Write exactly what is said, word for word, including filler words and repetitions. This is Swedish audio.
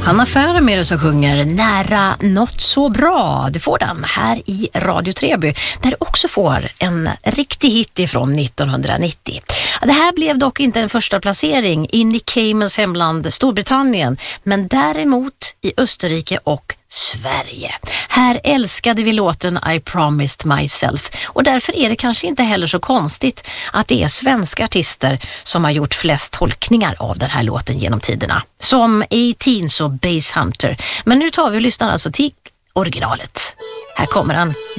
Hanna Färmer som sjunger Nära något så bra. Du får den här i Radio Treby, där du också får en riktig hit ifrån nittonhundranittio. Det här blev dock inte en första placering i Nick Caymans hemland Storbritannien, men däremot i Österrike och Sverige. Här älskade vi låten I Promised Myself, och därför är det kanske inte heller så konstigt att det är svenska artister som har gjort flest tolkningar av den här låten genom tiderna, som A-Teens och Bass Hunter. Men nu tar vi och lyssnar alltså till originalet. Här kommer han.